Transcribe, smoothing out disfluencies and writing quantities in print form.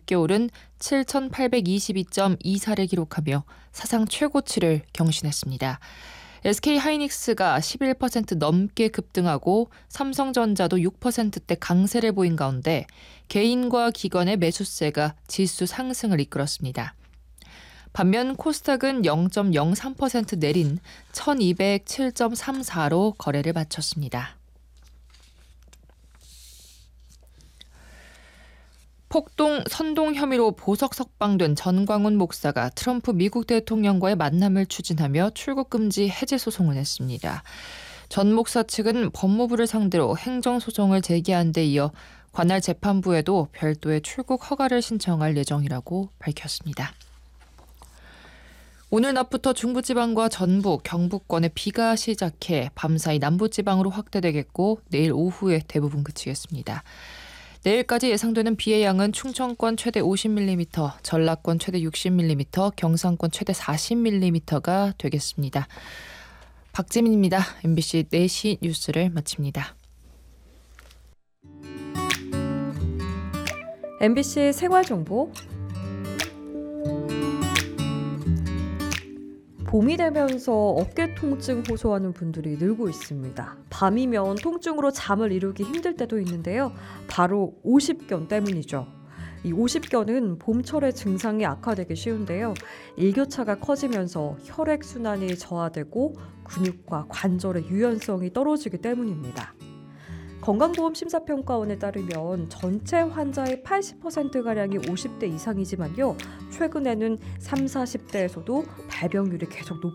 높게 오른 7,822.24를 기록하며 사상 최고치를 경신했습니다. SK하이닉스가 11% 넘게 급등하고 삼성전자도 6%대 강세를 보인 가운데 개인과 기관의 매수세가 지수 상승을 이끌었습니다. 반면 코스닥은 0.03% 내린 1207.34로 거래를 마쳤습니다. 폭동, 선동 혐의로 보석 석방된 전광훈 목사가 트럼프 미국 대통령과의 만남을 추진하며 출국 금지 해제 소송을 냈습니다. 전 목사 측은 법무부를 상대로 행정소송을 제기한 데 이어 관할 재판부에도 별도의 출국 허가를 신청할 예정이라고 밝혔습니다. 오늘 낮부터 중부지방과 전북, 경북권에 비가 시작해 밤사이 남부지방으로 확대되겠고 내일 오후에 대부분 그치겠습니다. 내일까지 예상되는 비의 양은 충청권 최대 50mm, 전라권 최대 60mm, 경상권 최대 40mm가 되겠습니다. 박재민입니다. MBC 4시 뉴스를 마칩니다. MBC 생활정보. 봄이 되면서 어깨 통증 호소하는 분들이 늘고 있습니다. 밤이면 통증으로 잠을 이루기 힘들 때도 있는데요. 바로 오십견 때문이죠. 이 오십견은 봄철에 증상이 악화되기 쉬운데요. 일교차가 커지면서 혈액순환이 저하되고 근육과 관절의 유연성이 떨어지기 때문입니다. 건강보험심사평가원에 따르면 전체 환자의 80%가량이 50대 이상이지만요. 최근에는 30, 40대에서도 발병률이 계속 높아지고